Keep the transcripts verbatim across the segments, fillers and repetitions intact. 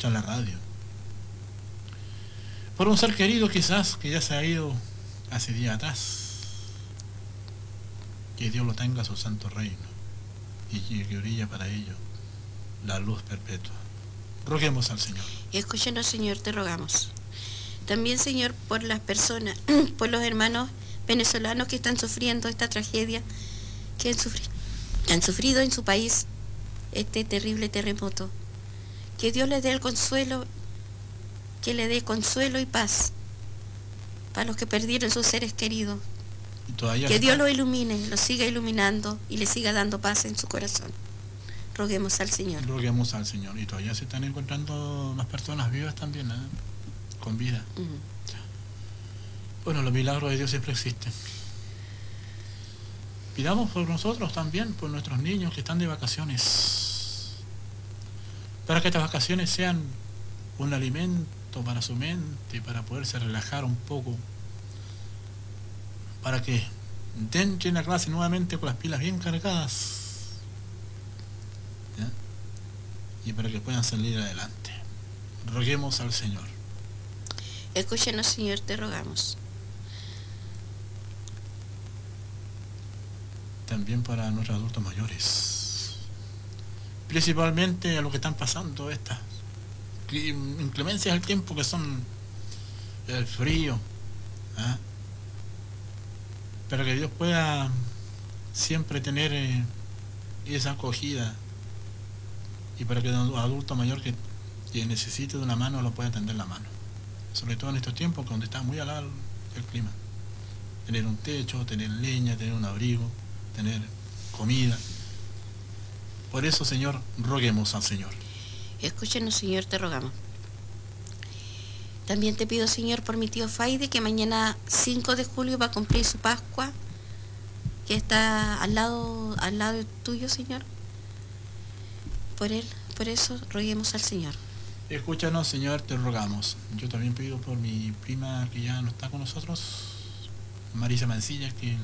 escuchar la radio. Por un ser querido quizás que ya se ha ido hace días atrás. Que Dios lo tenga a su santo reino y que brilla para ello la luz perpetua. Roguemos al Señor. Escúchanos, Señor, te rogamos. También, Señor, por las personas, por los hermanos venezolanos que están sufriendo esta tragedia, que han sufrido, que han sufrido en su país este terrible terremoto. Que Dios les dé el consuelo, que le dé consuelo y paz para los que perdieron sus seres queridos. Que Dios lo ilumine, lo siga iluminando y le siga dando paz en su corazón. Roguemos al Señor. Roguemos al Señor. Y todavía se están encontrando más personas vivas también, ¿eh? Con vida. Uh-huh. Bueno, los milagros de Dios siempre existen. Pidamos por nosotros también, por nuestros niños que están de vacaciones, para que estas vacaciones sean un alimento para su mente, para poderse relajar un poco, para que entren a clase nuevamente con las pilas bien cargadas, ¿ya? Y para que puedan salir adelante. Roguemos al Señor. Escúchanos, Señor, te rogamos. También para nuestros adultos mayores, principalmente a los que están pasando estas inclemencias del tiempo, que son el frío, ¿eh? Para que Dios pueda siempre tener eh, esa acogida, y para que un adulto mayor que, que necesite de una mano lo pueda tender la mano, sobre todo en estos tiempos donde está muy helado el clima. Tener un techo, tener leña, tener un abrigo, tener comida. Por eso, Señor, roguemos al Señor. Escúchenos, Señor, te rogamos. También te pido, Señor, por mi tío Faide, que mañana cinco de julio va a cumplir su Pascua, que está al lado, al lado tuyo, Señor. Por él, por eso, roguemos al Señor. Escúchanos, Señor, te rogamos. Yo también pido por mi prima que ya no está con nosotros, Marisa Mancilla, que el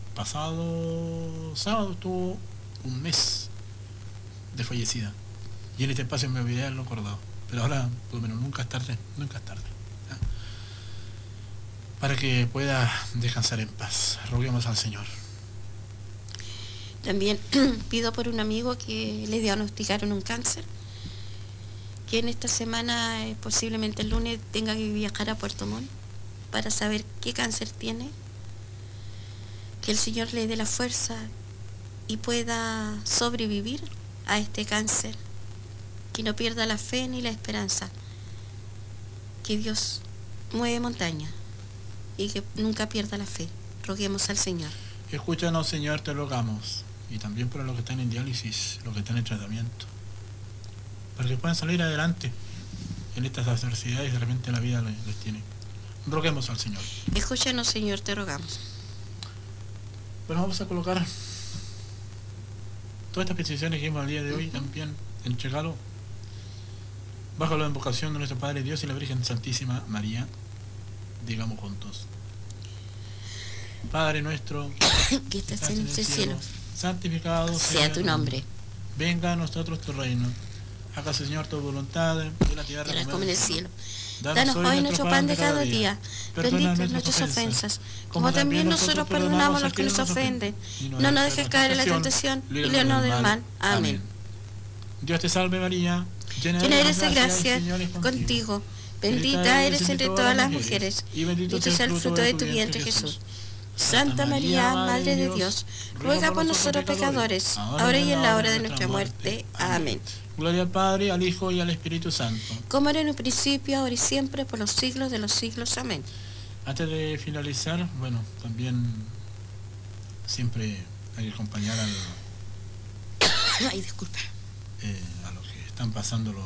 pasado sábado estuvo un mes de fallecida. Y en este espacio me olvidé de haberlo acordado. Pero ahora, por lo menos, nunca es tarde, nunca es tarde. ¿Ya? Para que pueda descansar en paz. Roguemos al Señor. También pido por un amigo que le diagnosticaron un cáncer, que en esta semana, eh, posiblemente el lunes, tenga que viajar a Puerto Montt para saber qué cáncer tiene. Que el Señor le dé la fuerza y pueda sobrevivir a este cáncer. Que no pierda la fe ni la esperanza. Que Dios mueve montaña y que nunca pierda la fe. Roguemos al Señor. Escúchanos, Señor, te rogamos. Y también para los que están en diálisis, los que están en tratamiento, para que puedan salir adelante en estas adversidades de repente la vida les, les tiene. Roguemos al Señor. Escúchanos, Señor, te rogamos. Bueno, vamos a colocar todas estas peticiones que hemos al día de hoy, uh-huh, también entregalo bajo la invocación de nuestro Padre Dios y la Virgen Santísima María. Digamos juntos: Padre nuestro que estás en el cielo, cielo, santificado sea tu nombre. Venga a nosotros tu reino. Hágase, Señor, tu voluntad en la tierra como, como en el cielo. Danos, Danos hoy nuestro pan de cada día. Bendita nuestras ofensas, como también nosotros perdonamos a los que nos ofenden. No nos dejes caer en la tentación y líbranos del mal. Amén. Dios te salve, María, llena eres de gracia, contigo. Bendita eres entre todas las mujeres, y bendito es el fruto de tu vientre, Jesús. Santa María, Madre de Dios, ruega por nosotros pecadores, ahora y en la hora de nuestra muerte. Amén. Gloria al Padre, al Hijo y al Espíritu Santo. Como era en un principio, ahora y siempre, por los siglos de los siglos. Amén. Antes de finalizar, bueno, también siempre hay que acompañar al... Ay, disculpa. Eh, a los que están pasándolo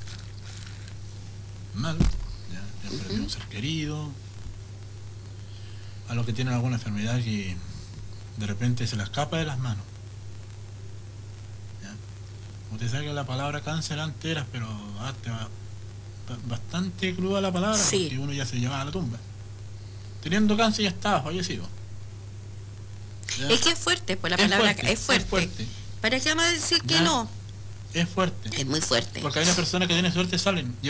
mal, ya, ya perdió uh-huh. un ser querido, a los que tienen alguna enfermedad que de repente se les escapa de las manos. ¿Ya? Usted sabe que la palabra cáncer antes era, pero hasta bastante cruda la palabra, sí, porque uno ya se llevaba a la tumba. Teniendo cáncer ya estaba fallecido. ¿Ya? Es que es fuerte, pues la es palabra fuerte, es fuerte. Es fuerte. ¿Para qué vamos a decir que ¿ya? No? Es fuerte. Es muy fuerte. Porque hay una persona que tiene suerte salen.